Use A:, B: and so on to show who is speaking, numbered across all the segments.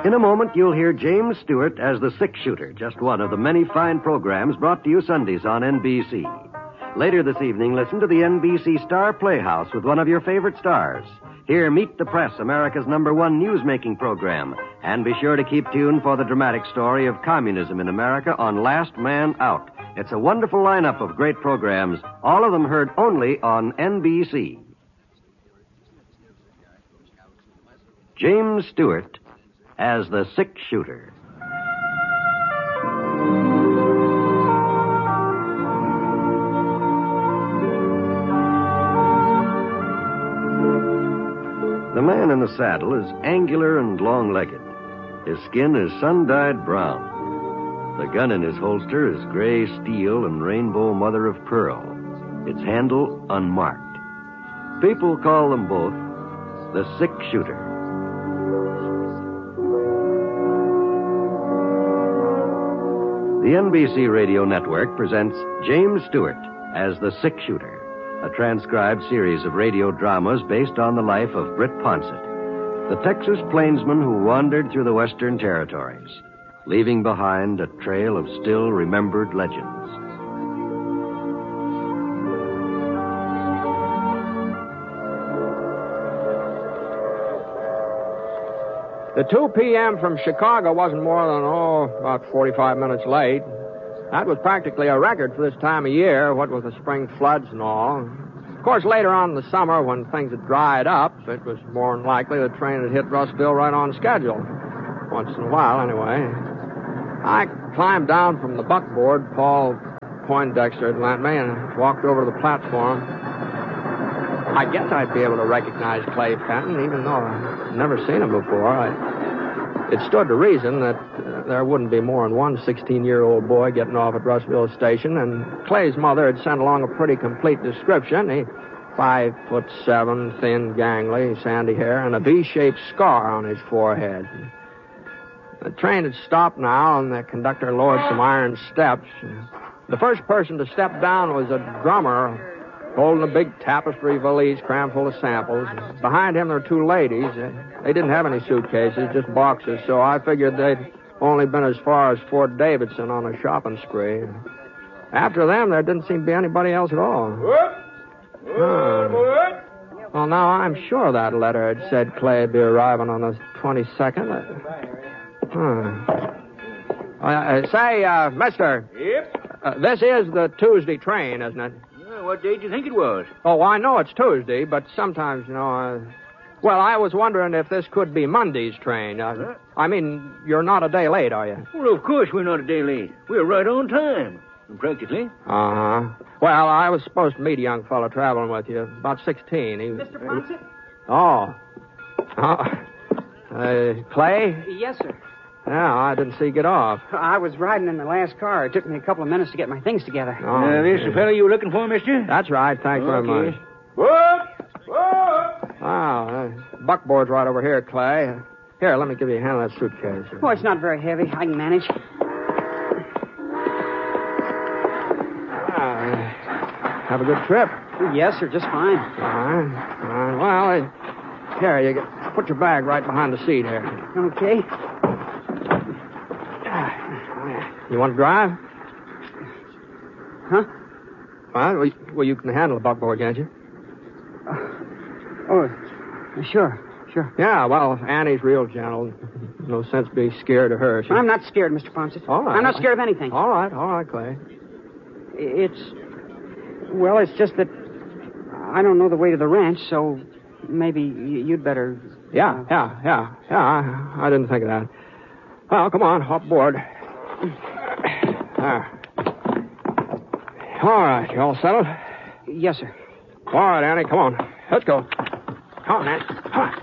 A: In a moment, you'll hear James Stewart as the Six Shooter, just one of the many fine programs brought to you Sundays on NBC. Later this evening, listen to the NBC Star Playhouse with one of your favorite stars. Hear Meet the Press, America's #1 news-making program. And be sure to keep tuned for the dramatic story of communism in America on Last Man Out. It's a wonderful lineup of great programs, all of them heard only on NBC. James Stewart as the Six Shooter. The man in the saddle is angular and long-legged. His skin is sun-dyed brown. The gun in his holster is gray steel and rainbow mother of pearl. Its handle unmarked. People call them both the Six Shooter. The NBC Radio Network presents James Stewart as the Six Shooter, a transcribed series of radio dramas based on the life of Britt Ponsett, the Texas plainsman who wandered through the Western Territories, leaving behind a trail of still remembered legends.
B: The 2 p.m. from Chicago wasn't more than, about 45 minutes late. That was practically a record for this time of year, what with the spring floods and all. Of course, later on in the summer, when things had dried up, it was more than likely the train had hit Russville right on schedule. Once in a while, anyway. I climbed down from the buckboard Paul Poindexter had lent me and walked over to the platform. I guess I'd be able to recognize Clay Fenton, even though I'd never seen him before. It stood to reason that there wouldn't be more than one 16-year-old boy getting off at Russville Station, and Clay's mother had sent along a pretty complete description. He 5'7", thin, gangly, sandy hair, and a V-shaped scar on his forehead. The train had stopped now, and the conductor lowered some iron steps. The first person to step down was a drummer holding a big tapestry valise crammed full of samples. Behind him there were 2 ladies. They didn't have any suitcases, just boxes, so I figured they'd only been as far as Fort Davidson on a shopping spree. After them, there didn't seem to be anybody else at all. Well, now, I'm sure that letter had said Clay'd be arriving on the 22nd. Say, mister.
C: Yep?
B: This is the Tuesday train, isn't it?
C: What day do you think it was?
B: Oh, I know it's Tuesday, but sometimes, well, I was wondering if this could be Monday's train. I mean, you're not a day late, are you?
C: Well, of course we're not a day late. We're right on time, practically.
B: Uh-huh. Well, I was supposed to meet a young fellow traveling with you, about 16.
D: Mr. Ponsett?
B: Clay?
D: Yes, sir.
B: Yeah, I didn't see you get off.
D: I was riding in the last car. It took me a couple of minutes to get my things together.
C: This the fellow you were looking for, mister?
B: That's right. Thanks very much.
C: What?
B: Buckboard's right over here, Clay. Here, let me give you a hand of that suitcase.
D: Oh, it's not very heavy. I can manage.
B: Have a good trip.
D: Yes, sir. Just fine.
B: All right. Well, here, put your bag right behind the seat here.
D: Okay.
B: You want to drive?
D: Huh?
B: Well, you can handle the buckboard, can't you?
D: Sure.
B: Yeah, well, Annie's real gentle. No sense being scared of her.
D: I'm not scared, Mr. Ponsett.
B: All right.
D: I'm not scared of anything.
B: All right, Clay.
D: It's just that I don't know the way to the ranch, so maybe you'd better...
B: Yeah. I didn't think of that. Well, come on, hop aboard. All right, you all settled?
D: Yes, sir.
B: All right, Annie, come on. Let's go. Come on, Annie. Come on.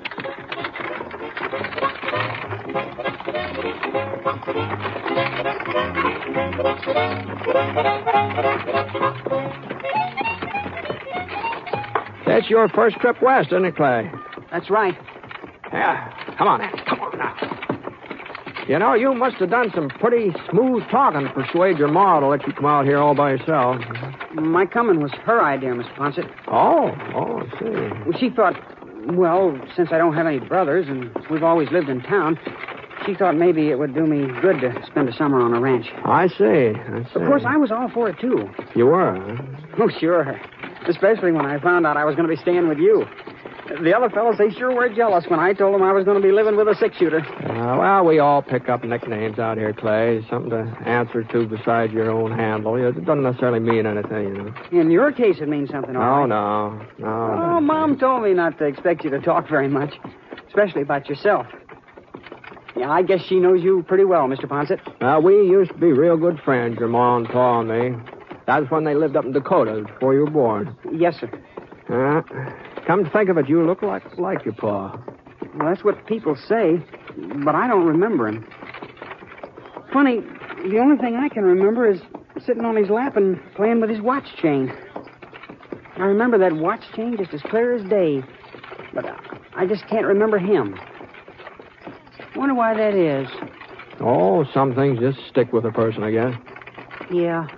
B: That's your first trip west, isn't it, Clay?
D: That's right.
B: Yeah. Come on, Annie. Come on now. You know, you must have done some pretty smooth talking to persuade your ma to let you come out here all by yourself.
D: My coming was her idea, Mr. Ponsett.
B: Oh, I see.
D: She thought, well, since I don't have any brothers and we've always lived in town, She thought maybe it would do me good to spend a summer on a ranch.
B: I see.
D: Of course, I was all for it, too.
B: You were, huh?
D: Oh, sure. Especially when I found out I was going to be staying with you. The other fellows, they sure were jealous when I told them I was going to be living with a six-shooter.
B: Well, we all pick up nicknames out here, Clay. Something to answer to besides your own handle. It doesn't necessarily mean anything, you know.
D: In your case, it means something, all right.
B: No.
D: Oh, Mom told me not to expect you to talk very much, especially about yourself. Yeah, I guess she knows you pretty well, Mr. Ponset.
B: We used to be real good friends, your ma and pa and me. That was when they lived up in Dakota before you were born.
D: Yes, sir.
B: Come to think of it, you look like your pa.
D: Well, that's what people say, but I don't remember him. Funny, the only thing I can remember is sitting on his lap and playing with his watch chain. I remember that watch chain just as clear as day, but I just can't remember him. Wonder why that is.
B: Oh, some things just stick with a person, I guess.
D: Yeah.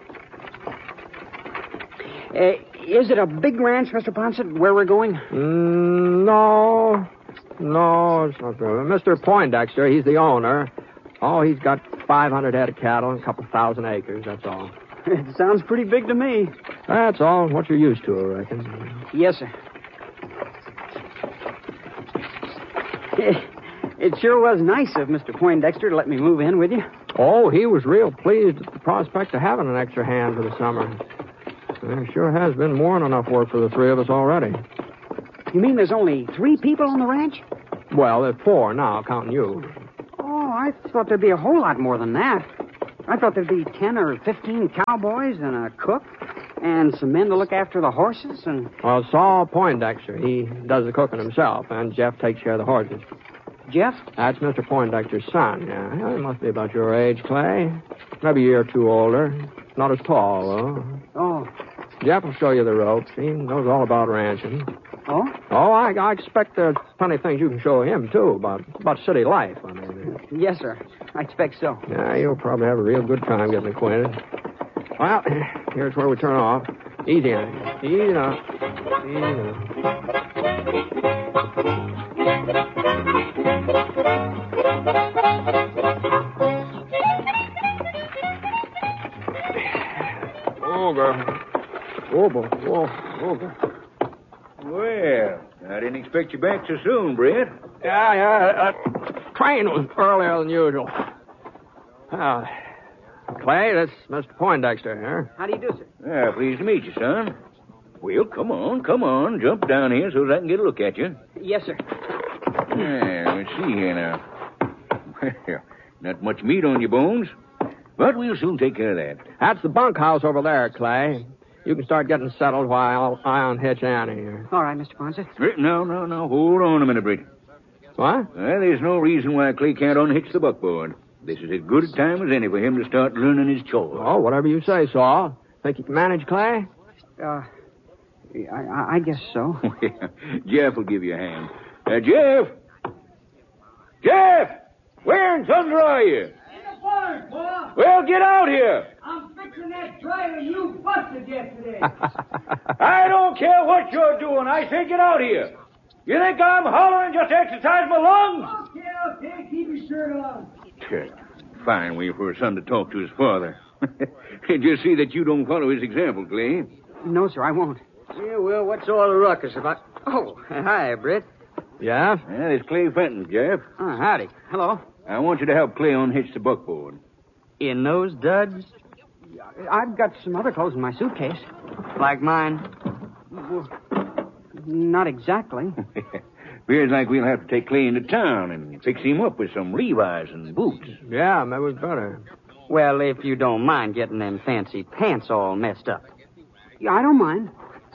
D: Is it a big ranch, Mr. Ponset, where we're going?
B: No, it's not good. Mr. Poindexter, he's the owner. Oh, he's got 500 head of cattle and a couple thousand acres, that's all.
D: It sounds pretty big to me.
B: That's all. What you're used to, I reckon.
D: Yes, sir. It sure was nice of Mr. Poindexter to let me move in with you.
B: Oh, he was real pleased at the prospect of having an extra hand for the summer. There sure has been more than enough work for the three of us already.
D: You mean there's only 3 people on the ranch?
B: Well, there's 4 now, counting you.
D: Oh, I thought there'd be a whole lot more than that. I thought there'd be 10 or 15 cowboys and a cook and some men to look after the horses and...
B: Well, Saul Poindexter, he does the cooking himself, and Jeff takes care of the horses.
D: Jeff?
B: That's Mr. Poindexter's son, yeah. He must be about your age, Clay. Maybe a year or two older. Not as tall, though.
D: Oh.
B: Jeff will show you the ropes. He knows all about ranching.
D: Oh?
B: Oh, I expect there's plenty of things you can show him, too, about city life, I mean.
D: Yes, sir. I expect so.
B: Yeah, you'll probably have a real good time getting acquainted. Well, here's where we turn off. Easy on it. Easy enough. Oh, girl. Oh, boy. Oh, girl.
C: Well, I didn't expect you back so soon, Brett.
B: Yeah. Train was earlier than usual. Clay, that's Mr. Poindexter here.
D: How do you do, sir?
C: Pleased to meet you, son. Well, come on. Jump down here so I can get a look at you.
D: Yes, sir.
C: Let's see here now. Well, not much meat on your bones, but we'll soon take care of that.
B: That's the bunkhouse over there, Clay. You can start getting settled while I unhitch Annie here.
D: All right, Mr. Ponset.
C: No. Hold on a minute, Brett.
B: What?
C: There's no reason why Clay can't unhitch the buckboard. This is as good a time as any for him to start learning his chores.
B: Oh, whatever you say, Saul. Think you can manage, Clay?
D: I guess so.
C: Jeff will give you a hand. Jeff! Where in thunder are you?
E: In the barn, Pa.
C: Well, get out here.
E: I'm fixing that dryer you busted yesterday.
C: I don't care what you're doing. I say get out here. You think I'm hollering just to exercise my lungs?
E: Okay. Keep your shirt on.
C: Fine way for a son to talk to his father. Just see that you don't follow his example, Clay.
D: No, sir, I won't.
F: Yeah, well, what's all the ruckus about?
D: Oh, hi, Britt.
B: Yeah?
C: It's Clay Fenton, Jeff.
D: Oh, howdy. Hello.
C: I want you to help Clay unhitch the buckboard.
F: In those duds?
D: I've got some other clothes in my suitcase.
F: Like mine?
D: Well, not exactly.
C: Appears like we'll have to take Clay into town and fix him up with some Levi's and boots.
B: Yeah, maybe it's better.
F: Well, if you don't mind getting them fancy pants all messed up.
D: Yeah, I don't mind.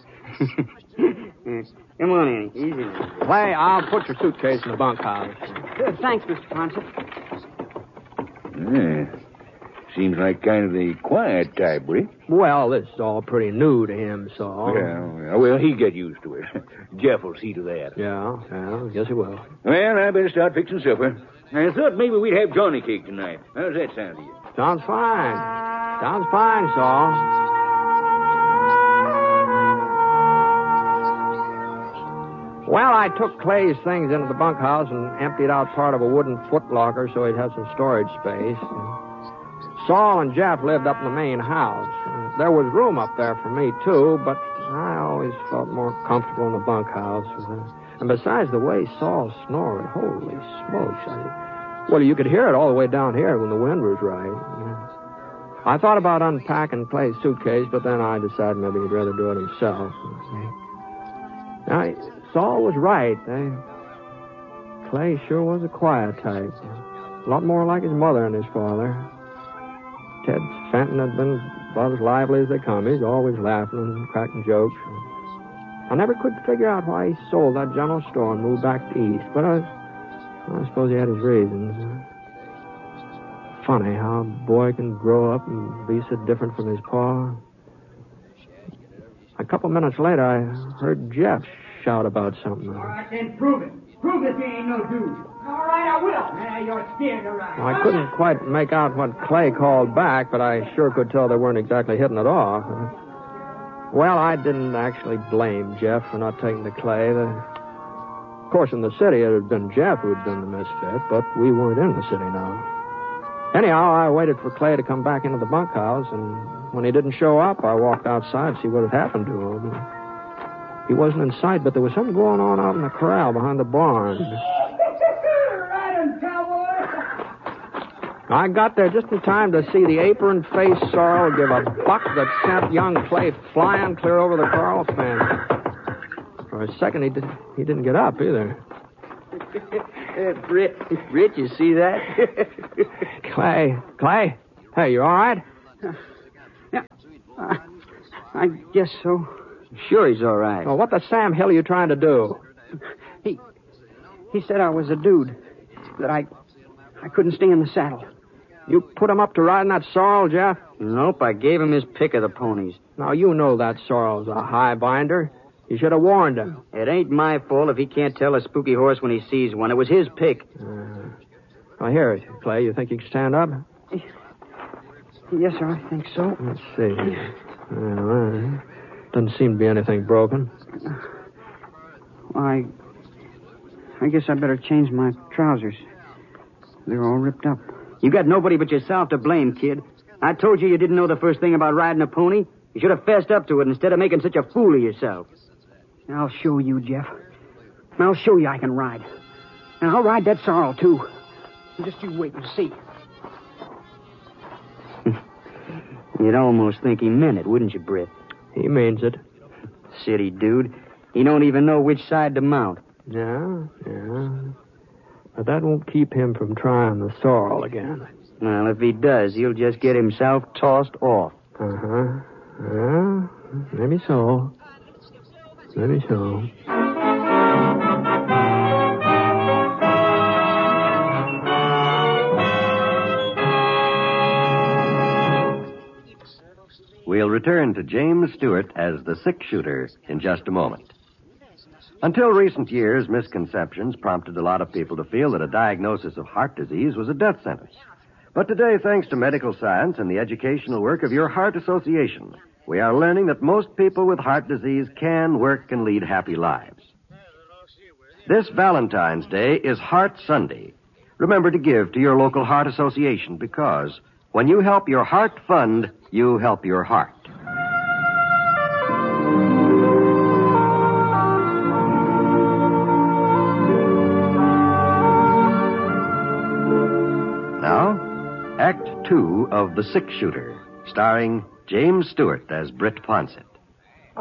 F: Come on, Annie. Easy.
B: Clay, I'll put your suitcase in the bunkhouse.
D: Thanks, Mr. Ponset.
C: Seems like kind of the quiet type, Britt.
B: Well, this is all pretty new to him, Saul.
C: Well, he'll get used to it. Jeff will see to that.
B: Yeah, I guess he will.
C: Well, I better start fixing supper. I thought maybe we'd have Johnny cake tonight. How's that sound to you?
B: Sounds fine, Saul. Well, I took Clay's things into the bunkhouse and emptied out part of a wooden footlocker so he'd have some storage space. Saul and Jeff lived up in the main house. There was room up there for me, too, but I always felt more comfortable in the bunkhouse. And besides, the way Saul snored, holy smokes. Well, you could hear it all the way down here when the wind was right. I thought about unpacking Clay's suitcase, but then I decided maybe he'd rather do it himself. Now, Saul was right. Clay sure was a quiet type. A lot more like his mother and his father. Ted Fenton had been about as lively as they come. He's always laughing and cracking jokes. I never could figure out why he sold that general store and moved back east, but I suppose he had his reasons. Funny how a boy can grow up and be so different from his pa. A couple minutes later, I heard Jeff shout about something.
E: All right, then prove it. Prove that you ain't no dude. All right, I will. Yeah, you're scared to ride.
B: Well, I couldn't quite make out what Clay called back, but I sure could tell they weren't exactly hitting it off. Well, I didn't actually blame Jeff for not taking the Clay. Of course, in the city, it had been Jeff who had been the misfit, but we weren't in the city now. Anyhow, I waited for Clay to come back into the bunkhouse, and when he didn't show up, I walked outside to see what had happened to him. He wasn't in sight, but there was something going on out in the corral behind the barn.
E: Ride him, cowboy.
B: I got there just in time to see the apron-faced sorrel give a buck that sent young Clay flying clear over the corral fence. For a second, he didn't get up either.
F: Britt, you see that?
B: Clay, hey, you all right?
D: Yeah, I guess so.
F: Sure he's all right.
B: Well, what the Sam Hill are you trying to do?
D: He said I was a dude, that I couldn't stay in the saddle.
B: You put him up to riding that sorrel, Jeff?
F: Nope, I gave him his pick of the ponies.
B: Now, you know that sorrel's a high binder. You should have warned him.
F: It ain't my fault if he can't tell a spooky horse when he sees one. It was his pick.
B: Well, here, Clay, you think you can stand up?
D: Yes, sir, I think so.
B: Let's see. Well, doesn't seem to be anything broken.
D: I guess I better change my trousers. They're all ripped up.
F: You got nobody but yourself to blame, kid. I told you didn't know the first thing about riding a pony. You should have fessed up to it instead of making such a fool of yourself.
D: I'll show you, Jeff. I'll show you I can ride. And I'll ride that sorrel, too. Just you wait and see.
F: You'd almost think he meant it, wouldn't you, Britt?
B: He means it.
F: City dude. He don't even know which side to mount.
B: Yeah. But that won't keep him from trying the sorrel again.
F: Well, if he does, he'll just get himself tossed off.
B: Uh-huh. Well, maybe so.
A: We'll return to James Stewart as the six-shooter in just a moment. Until recent years, misconceptions prompted a lot of people to feel that a diagnosis of heart disease was a death sentence. But today, thanks to medical science and the educational work of your Heart Association, we are learning that most people with heart disease can work and lead happy lives. This Valentine's Day is Heart Sunday. Remember to give to your local Heart Association because when you help your heart fund, you help your heart. Now, Act 2 of The Six-Shooter, starring James Stewart as Britt Ponsett.